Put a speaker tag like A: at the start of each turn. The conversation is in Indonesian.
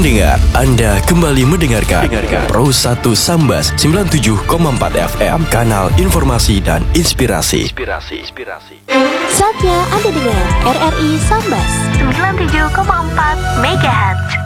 A: pendengar, Anda kembali mendengarkan Pro 1 Sambas 97,4 FM, kanal informasi dan inspirasi.
B: Saatnya Anda dengar RRI Sambas 97,4 MHz.